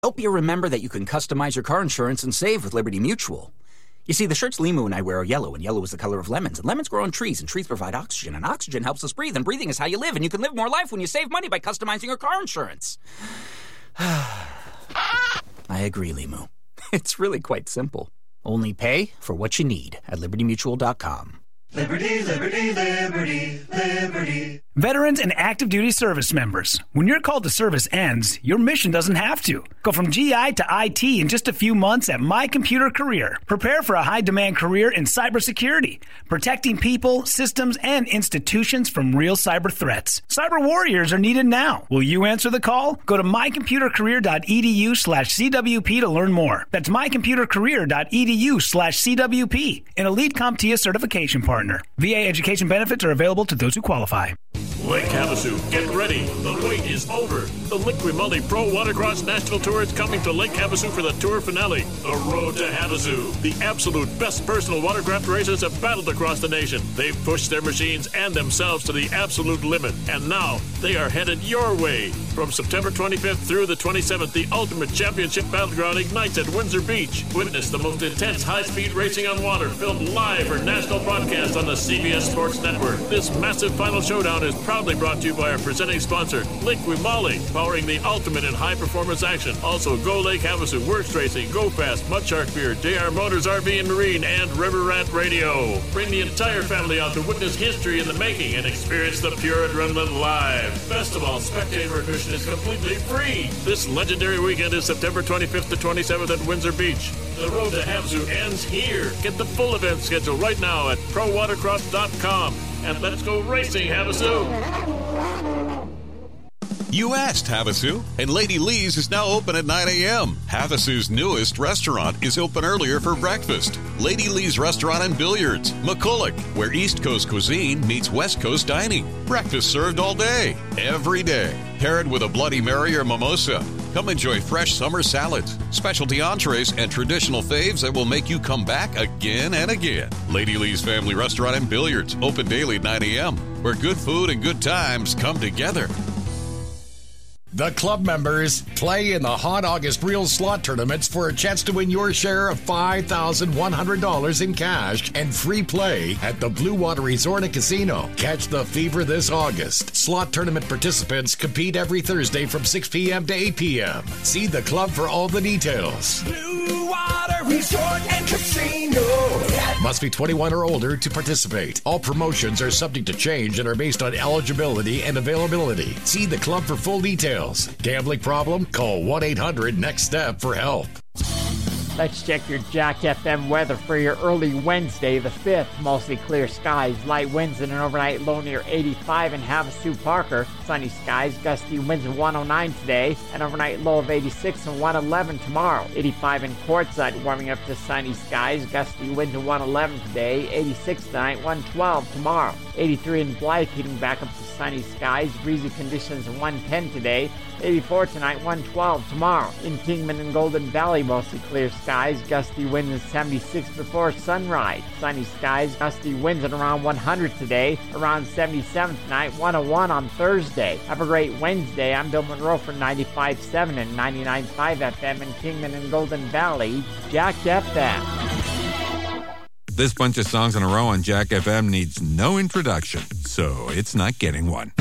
Help you remember that you can customize your car insurance and save with Liberty Mutual. You see, the shirts Limu and I wear are yellow, and yellow is the color of lemons. And lemons grow on trees, and trees provide oxygen. And oxygen helps us breathe, and breathing is how you live. And you can live more life when you save money by customizing your car insurance. I agree, Limu. It's really quite simple. Only pay for what you need at LibertyMutual.com. Liberty, liberty, liberty, liberty. Veterans and active duty service members, when your call to service ends, your mission doesn't have to. Go from GI to IT in just a few months at My Computer Career. Prepare for a high-demand career in cybersecurity, protecting people, systems, and institutions from real cyber threats. Cyber warriors are needed now. Will you answer the call? Go to mycomputercareer.edu/CWP to learn more. That's mycomputercareer.edu/CWP, an elite CompTIA certification partner. VA education benefits are available to those who qualify. Lake Havasu, get ready. The wait is over. The Liqui Moly Pro Watercross National Tour is coming to Lake Havasu for the tour finale. The Road to Havasu. The absolute best personal watercraft racers have battled across the nation. They've pushed their machines and themselves to the absolute limit. And now they are headed your way. From September 25th through the 27th, the Ultimate Championship Battleground ignites at Windsor Beach. Witness the most intense high-speed racing on water, filmed live for national broadcast on the CBS Sports Network. This massive final showdown is proudly brought to you by our presenting sponsor, Liqui Moly, powering the ultimate in high-performance action. Also, Go Lake Havasu, Works Racing, Go Fast, Mudshark Beer, JR Motors RV and Marine, and River Rat Radio. Bring the entire family out to witness history in the making and experience the pure adrenaline live. Best of all, spectator admission is completely free. This legendary weekend is September 25th to 27th at Windsor Beach. The Road to Havasu ends here. Get the full event schedule right now at prowatercross.com. And let's go racing, Havasu! You asked, Havasu, and Lady Lee's is now open at 9 a.m. Havasu's newest restaurant is open earlier for breakfast. Lady Lee's Restaurant and Billiards, McCulloch, where East Coast cuisine meets West Coast dining. Breakfast served all day, every day. Pair it with a Bloody Mary or mimosa. Come enjoy fresh summer salads, specialty entrees, and traditional faves that will make you come back again and again. Lady Lee's Family Restaurant and Billiards, open daily at 9 a.m., where good food and good times come together. The club members play in the Hot August Real Slot Tournaments for a chance to win your share of $5,100 in cash and free play at the Blue Water Resort and Casino. Catch the fever this August. Slot tournament participants compete every Thursday from 6 p.m. to 8 p.m. See the club for all the details. Blue Water Resort and Casino. Must be 21 or older to participate. All promotions are subject to change and are based on eligibility and availability. See the club for full details. Gambling problem? Call 1-800-NEXT-STEP for help. Let's check your Jack FM weather for your early Wednesday, the 5th. Mostly clear skies, light winds, and an overnight low near 85 in Havasu Parker. Sunny skies, gusty winds of 109 today, an overnight low of 86 and 111 tomorrow. 85 in Quartzsite, warming up to sunny skies, gusty winds of 111 today, 86 tonight, 112 tomorrow. 83 in Blythe, heating back up to sunny skies, breezy conditions of 110 today, 84 tonight, 112 tomorrow. In Kingman and Golden Valley, mostly clear skies, gusty winds at 76 before sunrise. Sunny skies, gusty winds at around 100 today, around 77 tonight, 101 on Thursday. Have a great Wednesday. I'm Bill Monroe for 95.7 and 99.5 FM in Kingman and Golden Valley, Jack FM. This bunch of songs in a row on Jack FM needs no introduction, so it's not getting one.